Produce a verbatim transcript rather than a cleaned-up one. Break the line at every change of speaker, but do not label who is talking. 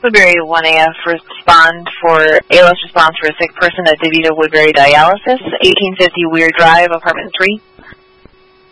Woodbury one A F, respond for A L S response for a sick person at DeVita Woodbury Dialysis, eighteen fifty Weir Drive, apartment three.